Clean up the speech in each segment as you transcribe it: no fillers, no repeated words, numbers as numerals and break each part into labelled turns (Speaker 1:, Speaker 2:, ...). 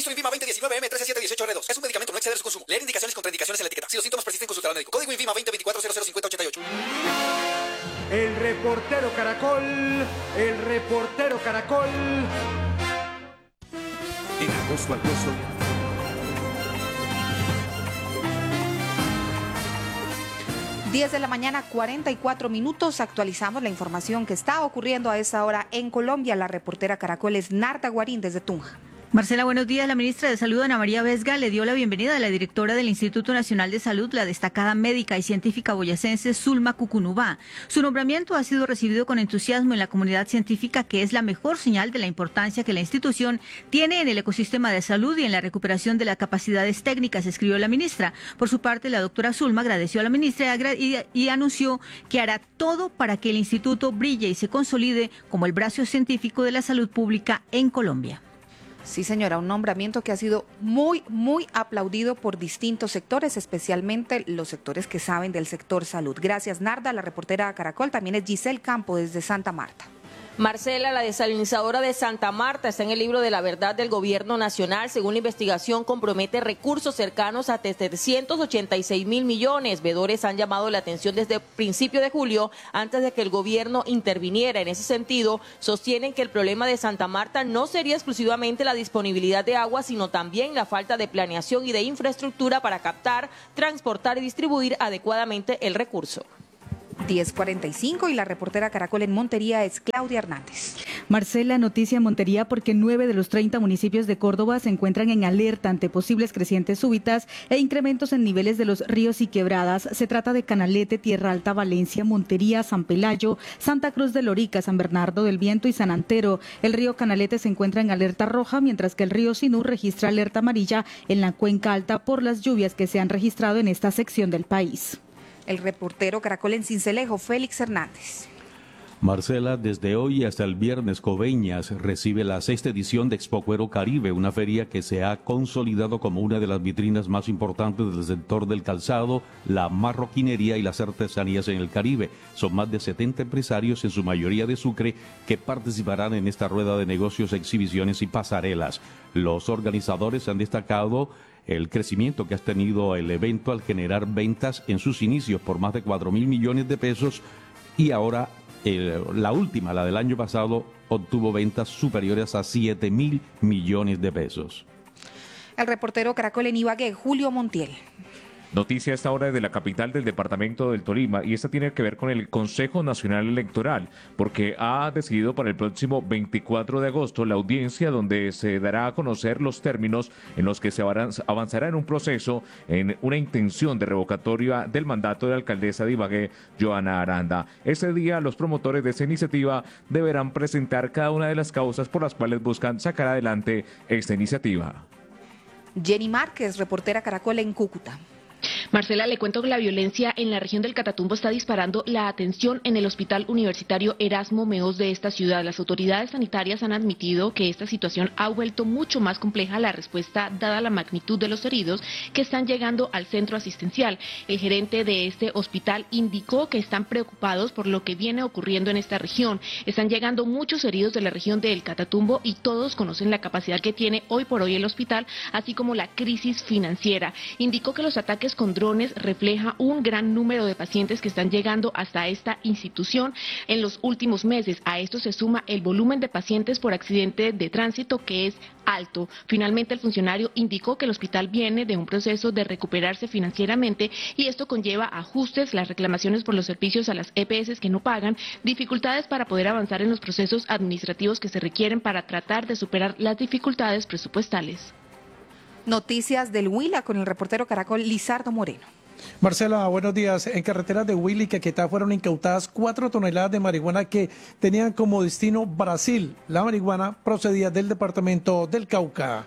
Speaker 1: Suministro INVIMA 2019 M13718R2. Es un medicamento, no exceder su consumo. Leer indicaciones y contraindicaciones en la etiqueta. Si los síntomas persisten, consultar al médico. Código INVIMA 2024005088.
Speaker 2: El reportero Caracol. El reportero Caracol.
Speaker 3: En agosto al costo.
Speaker 4: Diez de la mañana, 44 minutos. Actualizamos la información que está ocurriendo a esa hora en Colombia. La reportera Caracol es Narda Guarín desde Tunja.
Speaker 5: Marcela, buenos días. La ministra de Salud, Ana María Vesga, le dio la bienvenida a la directora del Instituto Nacional de Salud, la destacada médica y científica boyacense Zulma Cucunubá. Su nombramiento ha sido recibido con entusiasmo en la comunidad científica, que es la mejor señal de la importancia que la institución tiene en el ecosistema de salud y en la recuperación de las capacidades técnicas, escribió la ministra. Por su parte, la doctora Zulma agradeció a la ministra y anunció que hará todo para que el instituto brille y se consolide como el brazo científico de la salud pública en Colombia.
Speaker 4: Sí, señora, un nombramiento que ha sido muy aplaudido por distintos sectores, especialmente los sectores que saben del sector salud. Gracias, Narda. La reportera Caracol también es Giselle Campo desde Santa Marta.
Speaker 6: Marcela, la desalinizadora de Santa Marta, está en el libro de la verdad del Gobierno Nacional. Según la investigación, compromete recursos cercanos a 386.000 millones. Veedores han llamado la atención desde principio de julio, antes de que el gobierno interviniera. En ese sentido, sostienen que el problema de Santa Marta no sería exclusivamente la disponibilidad de agua, sino también la falta de planeación y de infraestructura para captar, transportar y distribuir adecuadamente el recurso.
Speaker 4: 10:45 y la reportera Caracol en Montería es Claudia Hernández.
Speaker 7: Marcela, noticia en Montería porque 9 de los 30 municipios de Córdoba se encuentran en alerta ante posibles crecientes súbitas e incrementos en niveles de los ríos y quebradas. Se trata de Canalete, Tierra Alta, Valencia, Montería, San Pelayo, Santa Cruz de Lorica, San Bernardo del Viento y San Antero. El río Canalete se encuentra en alerta roja, mientras que el río Sinú registra alerta amarilla en la cuenca alta por las lluvias que se han registrado en esta sección del país.
Speaker 4: El reportero Caracol en Sincelejo, Félix Hernández.
Speaker 8: Marcela, desde hoy hasta el viernes, Coveñas recibe la 6ª edición de Expo Cuero Caribe, una feria que se ha consolidado como una de las vitrinas más importantes del sector del calzado, la marroquinería y las artesanías en el Caribe. Son más de 70 empresarios, en su mayoría de Sucre, que participarán en esta rueda de negocios, exhibiciones y pasarelas. Los organizadores han destacado el crecimiento que ha tenido el evento al generar ventas en sus inicios por más de 4.000 millones de pesos y ahora la última, la del año pasado, obtuvo ventas superiores a 7.000 millones de pesos.
Speaker 4: El reportero Caracol en Ibagué, Julio Montiel.
Speaker 9: Noticia a esta hora de la capital del departamento del Tolima, y esta tiene que ver con el Consejo Nacional Electoral, porque ha decidido para el próximo 24 de agosto la audiencia donde se dará a conocer los términos en los que se avanzará en un proceso, en una intención de revocatoria del mandato de la alcaldesa de Ibagué, Joana Aranda. Ese día los promotores de esta iniciativa deberán presentar cada una de las causas por las cuales buscan sacar adelante esta iniciativa.
Speaker 4: Jenny Márquez, reportera Caracol en Cúcuta.
Speaker 10: Marcela, le cuento que la violencia en la región del Catatumbo está disparando la atención en el Hospital Universitario Erasmo Meos de esta ciudad. Las autoridades sanitarias han admitido que esta situación ha vuelto mucho más compleja la respuesta dada la magnitud de los heridos que están llegando al centro asistencial. El gerente de este hospital indicó que están preocupados por lo que viene ocurriendo en esta región. Están llegando muchos heridos de la región del Catatumbo y todos conocen la capacidad que tiene hoy por hoy el hospital, así como la crisis financiera. Indicó que los ataques con drones refleja un gran número de pacientes que están llegando hasta esta institución en los últimos meses. A esto se suma el volumen de pacientes por accidente de tránsito, que es alto. Finalmente, el funcionario indicó que el hospital viene de un proceso de recuperarse financieramente y esto conlleva ajustes, las reclamaciones por los servicios a las EPS que no pagan, dificultades para poder avanzar en los procesos administrativos que se requieren para tratar de superar las dificultades presupuestales.
Speaker 4: Noticias del Huila con el reportero Caracol Lizardo Moreno.
Speaker 11: Marcela, buenos días. En carreteras de Huila y Caquetá fueron incautadas 4 toneladas de marihuana que tenían como destino Brasil. La marihuana procedía del departamento del Cauca.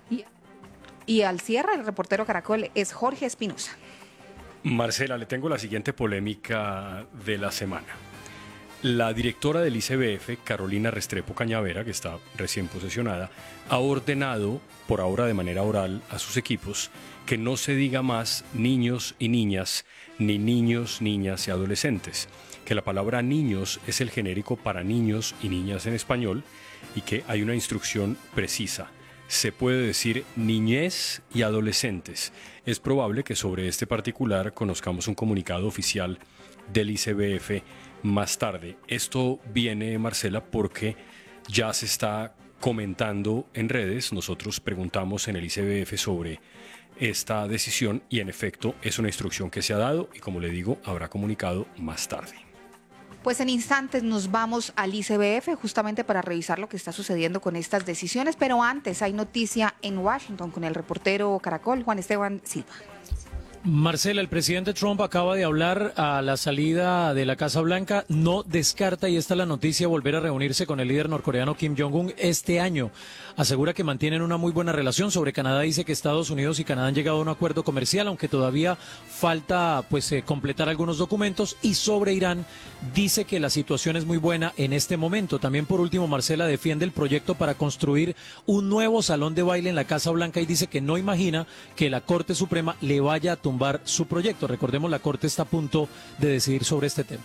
Speaker 4: Y al cierre, el reportero Caracol es Jorge Espinosa.
Speaker 12: Marcela, le tengo la siguiente polémica de la semana. La directora del ICBF, Carolina Restrepo Cañavera, que está recién posesionada, ha ordenado, por ahora de manera oral, a sus equipos que no se diga más niños y niñas, ni niños, niñas y adolescentes, que la palabra niños es el genérico para niños y niñas en español y que hay una instrucción precisa. se puede decir niñez y adolescentes. Es probable que sobre este particular conozcamos un comunicado oficial del ICBF más tarde. Esto viene, Marcela, porque ya se está comentando en redes. Nosotros preguntamos en el ICBF sobre esta decisión y en efecto es una instrucción que se ha dado y, como le digo, habrá comunicado más tarde.
Speaker 4: Pues en instantes nos vamos al ICBF justamente para revisar lo que está sucediendo con estas decisiones, pero antes hay noticia en Washington con el reportero Caracol, Juan Esteban Silva.
Speaker 3: Marcela, el presidente Trump acaba de hablar a la salida de la Casa Blanca, no descarta, y esta es la noticia, volver a reunirse con el líder norcoreano Kim Jong-un este año. Asegura que mantienen una muy buena relación. Sobre Canadá dice que Estados Unidos y Canadá han llegado a un acuerdo comercial, aunque todavía falta completar algunos documentos. Y sobre Irán dice que la situación es muy buena en este momento. También, por último, Marcela defiende el proyecto para construir un nuevo salón de baile en la Casa Blanca y dice que no imagina que la Corte Suprema le vaya a tumbar su proyecto. Recordemos, la Corte está a punto de decidir sobre este tema.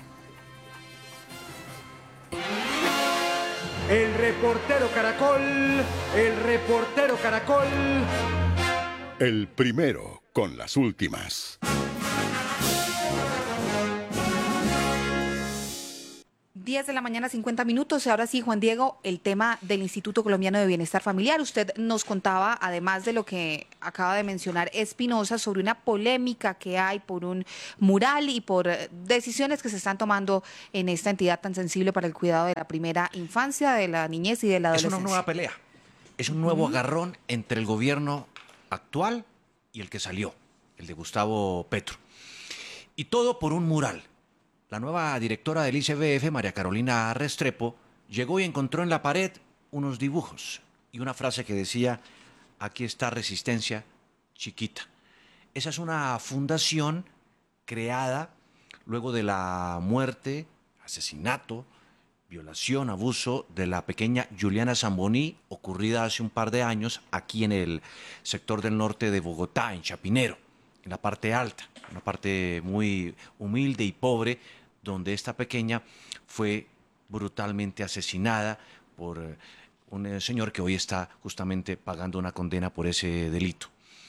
Speaker 2: El reportero Caracol, el reportero Caracol.
Speaker 13: El primero con las últimas.
Speaker 4: 10 de la mañana, 50 minutos. Ahora sí, Juan Diego, el tema del Instituto Colombiano de Bienestar Familiar. Usted nos contaba, además de lo que acaba de mencionar Espinosa, sobre una polémica que hay por un mural y por decisiones que se están tomando en esta entidad tan sensible para el cuidado de la primera infancia, de la niñez y de la adolescencia.
Speaker 14: Es una nueva pelea, es un nuevo agarrón entre el gobierno actual y el que salió, el de Gustavo Petro. Y todo por un mural. La nueva directora del ICBF, María Carolina Restrepo, llegó y encontró en la pared unos dibujos y una frase que decía: aquí está Resistencia Chiquita. Esa es una fundación creada luego de la muerte, asesinato, violación, abuso de la pequeña Juliana Zamboní, ocurrida hace un par de años aquí en el sector del norte de Bogotá, en Chapinero, en la parte alta, una parte muy humilde y pobre, donde esta pequeña fue brutalmente asesinada por un señor que hoy está justamente pagando una condena por ese delito.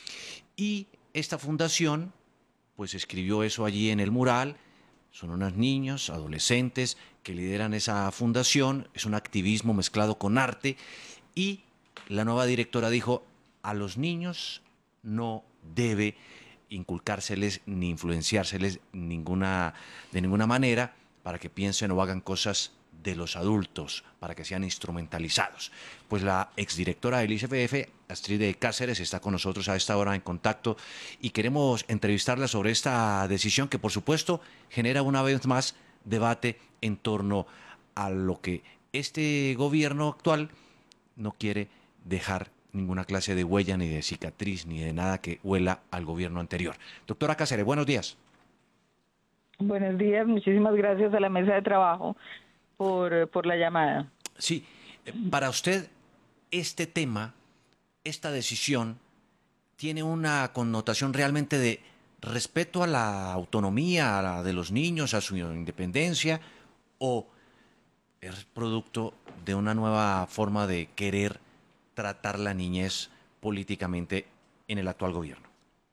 Speaker 14: Y esta fundación pues escribió eso allí en el mural. Son unos niños, adolescentes que lideran esa fundación, es un activismo mezclado con arte, y la nueva directora dijo: a los niños no debe inculcárseles ni influenciárseles de ninguna manera para que piensen o hagan cosas de los adultos, para que sean instrumentalizados. Pues la exdirectora del ICBF, Astrid Cáceres, está con nosotros a esta hora en contacto y queremos entrevistarla sobre esta decisión que, por supuesto, genera una vez más debate en torno a lo que este gobierno actual no quiere dejar ninguna clase de huella, ni de cicatriz, ni de nada que huela al gobierno anterior. Doctora Cáceres, buenos días.
Speaker 15: Buenos días, muchísimas gracias a la mesa de trabajo por la llamada.
Speaker 14: Sí, para usted este tema, esta decisión, tiene una connotación realmente de respeto a la autonomía de los niños, a su independencia, o es producto de una nueva forma de querer tratar la niñez políticamente en el actual gobierno?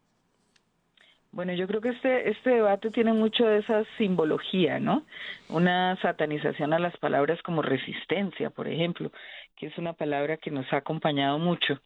Speaker 15: Bueno, yo creo que este debate tiene mucho de esa simbología, ¿no? Una satanización a las palabras como resistencia, por ejemplo, que es una palabra que nos ha acompañado mucho.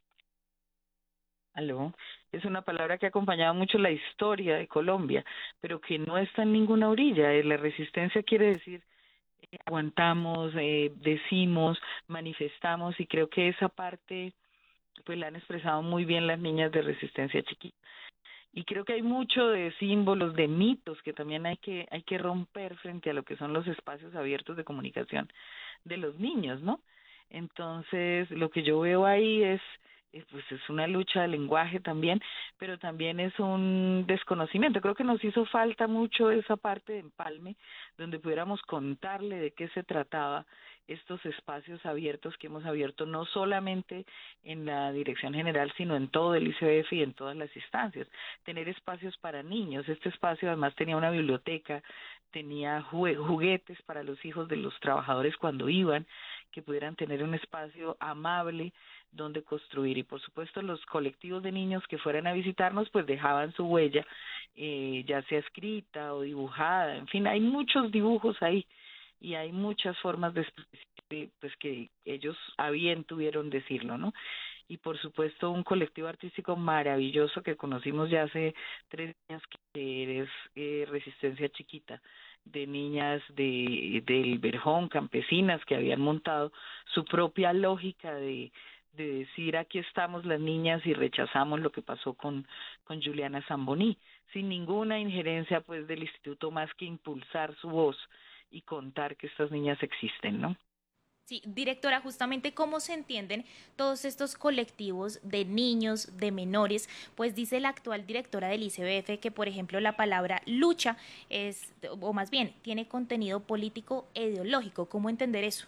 Speaker 15: ¿Aló? Es una palabra que ha acompañado mucho la historia de Colombia, pero que no está en ninguna orilla. La resistencia quiere decir aguantamos, decimos, manifestamos, y creo que esa parte pues la han expresado muy bien las niñas de Resistencia Chiquita. Y creo que hay mucho de símbolos, de mitos que también hay que romper frente a lo que son los espacios abiertos de comunicación de los niños, ¿no? Entonces, lo que yo veo ahí es una lucha de lenguaje también, pero también es un desconocimiento. Creo que nos hizo falta mucho esa parte de empalme, donde pudiéramos contarle de qué se trataba estos espacios abiertos que hemos abierto, no solamente en la Dirección General, sino en todo el ICBF y en todas las instancias. Tener espacios para niños. Este espacio además tenía una biblioteca tenía juguetes para los hijos de los trabajadores cuando iban, que pudieran tener un espacio amable donde construir. Y por supuesto los colectivos de niños que fueran a visitarnos pues dejaban su huella, ya sea escrita o dibujada, en fin, hay muchos dibujos ahí y hay muchas formas de pues que ellos a bien tuvieron decirlo, ¿no? Y por supuesto un colectivo artístico maravilloso que conocimos ya hace 3 años, que es Resistencia Chiquita, de niñas del Verjón, campesinas que habían montado su propia lógica de decir aquí estamos las niñas y rechazamos lo que pasó con Juliana Zamboní, sin ninguna injerencia pues del instituto más que impulsar su voz y contar que estas niñas existen, ¿no?
Speaker 16: Sí, directora, justamente cómo se entienden todos estos colectivos de niños, de menores, pues dice la actual directora del ICBF que, por ejemplo, la palabra lucha es, o más bien, tiene contenido político e ideológico. ¿Cómo entender eso?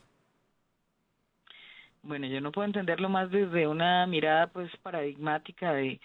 Speaker 15: Bueno, yo no puedo entenderlo más desde una mirada pues paradigmática de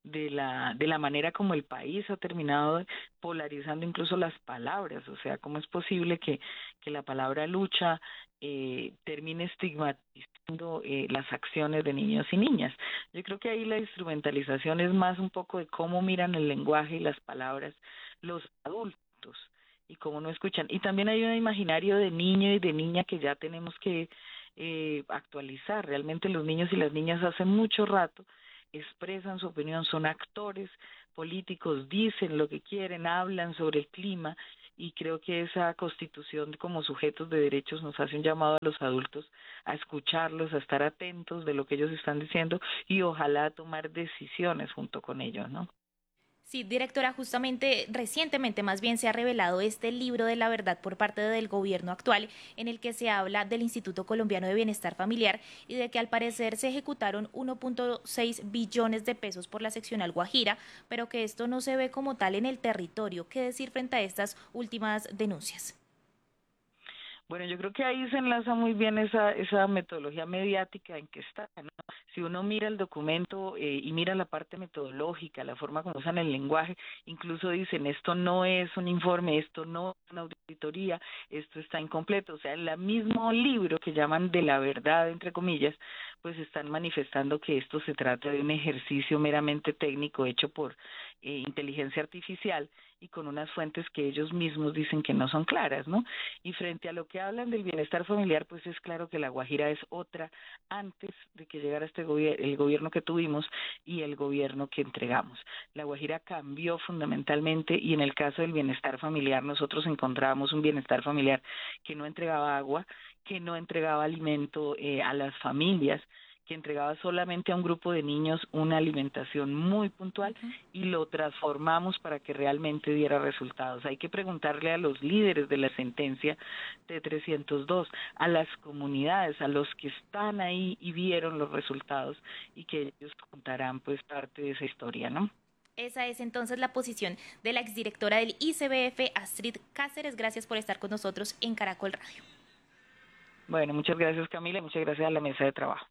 Speaker 15: la manera como el país ha terminado polarizando incluso las palabras, o sea, cómo es posible que la palabra lucha termine estigmatizando las acciones de niños y niñas. Yo creo que ahí la instrumentalización es más un poco de cómo miran el lenguaje y las palabras los adultos y cómo no escuchan. Y también hay un imaginario de niño y de niña que ya tenemos que actualizar. Realmente los niños y las niñas hace mucho rato expresan su opinión, son actores políticos, dicen lo que quieren, hablan sobre el clima, y creo que esa constitución como sujetos de derechos nos hace un llamado a los adultos a escucharlos, a estar atentos de lo que ellos están diciendo y ojalá tomar decisiones junto con ellos, ¿no?
Speaker 16: Sí, directora, justamente recientemente más bien se ha revelado este libro de la verdad por parte del gobierno actual, en el que se habla del Instituto Colombiano de Bienestar Familiar y de que al parecer se ejecutaron 1.6 billones de pesos por la seccional Guajira, pero que esto no se ve como tal en el territorio. ¿Qué decir frente a estas últimas denuncias?
Speaker 15: Bueno, yo creo que ahí se enlaza muy bien esa metodología mediática en que está, ¿no? Si uno mira el documento y mira la parte metodológica, la forma como usan el lenguaje, incluso dicen esto no es un informe, esto no es una auditoría, esto está incompleto. O sea, en el mismo libro que llaman de la verdad, entre comillas, pues están manifestando que esto se trata de un ejercicio meramente técnico hecho por inteligencia artificial y con unas fuentes que ellos mismos dicen que no son claras, ¿no? Y frente a lo que hablan del bienestar familiar, pues es claro que La Guajira es otra antes de que llegara el gobierno que tuvimos y el gobierno que entregamos. La Guajira cambió fundamentalmente y en el caso del bienestar familiar nosotros encontrábamos un bienestar familiar que no entregaba agua, que no entregaba alimento a las familias, que entregaba solamente a un grupo de niños una alimentación muy puntual y lo transformamos para que realmente diera resultados. Hay que preguntarle a los líderes de la sentencia de 302, a las comunidades, a los que están ahí y vieron los resultados y que ellos contarán pues parte de esa historia, ¿no?
Speaker 16: Esa es entonces la posición de la exdirectora del ICBF, Astrid Cáceres. Gracias por estar con nosotros en Caracol Radio.
Speaker 15: Bueno, muchas gracias Camila y muchas gracias a la mesa de trabajo.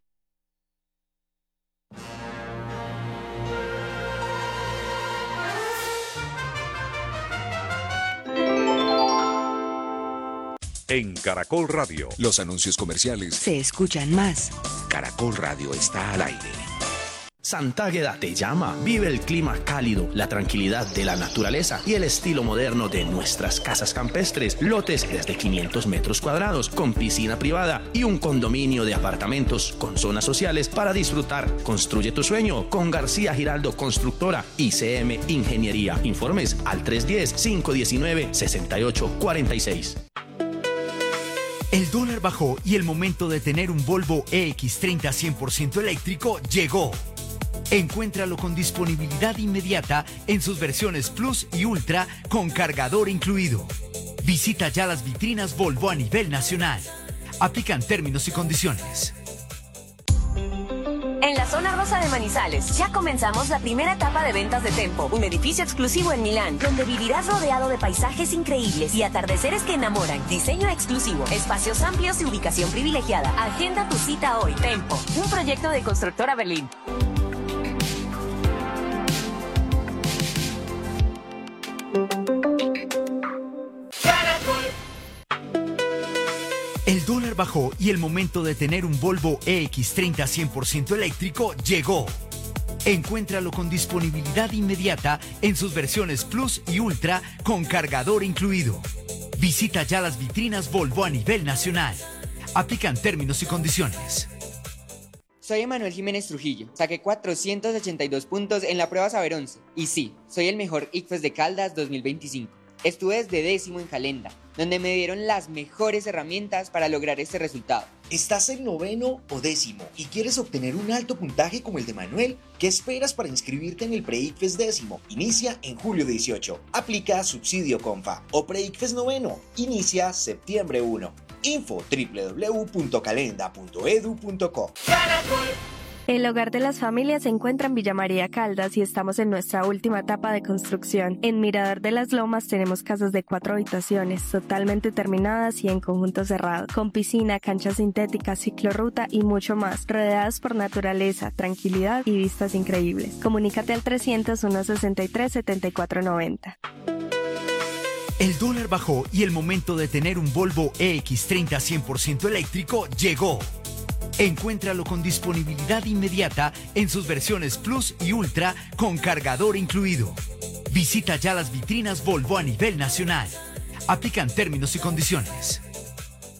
Speaker 17: En Caracol Radio, los anuncios comerciales
Speaker 18: se escuchan más.
Speaker 17: Caracol Radio está al aire.
Speaker 19: Santágueda te llama. Vive el clima cálido, la tranquilidad de la naturaleza y el estilo moderno de nuestras casas campestres. Lotes desde 500 metros cuadrados, con piscina privada y un condominio de apartamentos con zonas sociales para disfrutar. Construye tu sueño con García Giraldo Constructora, ICM Ingeniería. Informes al 310-519-6846.
Speaker 20: El dólar bajó y el momento de tener un Volvo EX30 100% eléctrico llegó. Encuéntralo con disponibilidad inmediata en sus versiones Plus y Ultra con cargador incluido. Visita ya las vitrinas Volvo a nivel nacional. Aplican términos y condiciones.
Speaker 21: En la zona rosa de Manizales, ya comenzamos la primera etapa de ventas de Tempo, un edificio exclusivo en Milán, donde vivirás rodeado de paisajes increíbles y atardeceres que enamoran, diseño exclusivo, espacios amplios y ubicación privilegiada. Agenda tu cita hoy. Tempo, un proyecto de Constructora Berlín.
Speaker 22: ¡Gana!
Speaker 20: bajó y el momento de tener un Volvo EX30 100% eléctrico llegó. Encuéntralo con disponibilidad inmediata en sus versiones Plus y Ultra con cargador incluido. Visita ya las vitrinas Volvo a nivel nacional. Aplican términos y condiciones.
Speaker 18: Soy Emanuel Jiménez Trujillo. Saqué 482 puntos en la prueba Saber 11. Y sí, soy el mejor ICFES de Caldas 2025. Estuve desde 10º en Calenda, donde me dieron las mejores herramientas para lograr este resultado.
Speaker 22: ¿Estás en 9º o 10º y quieres obtener un alto puntaje como el de Manuel? ¿Qué esperas para inscribirte en el Pre-ICFES 10º? Inicia en julio 18. Aplica subsidio Confa. O Pre-ICFES 9º. Inicia septiembre 1. Info www.calenda.edu.co.
Speaker 23: El hogar de las familias se encuentra en Villa María Caldas y estamos en nuestra última etapa de construcción. En Mirador de las Lomas tenemos casas de 4 habitaciones, totalmente terminadas y en conjunto cerrado, con piscina, cancha sintética, ciclorruta y mucho más, rodeadas por naturaleza, tranquilidad y vistas increíbles. Comunícate al 300-163-7490.
Speaker 20: El dólar bajó y el momento de tener un Volvo EX30 100% eléctrico llegó. Encuéntralo con disponibilidad inmediata en sus versiones Plus y Ultra con cargador incluido. Visita ya las vitrinas Volvo a nivel nacional. Aplican términos y condiciones.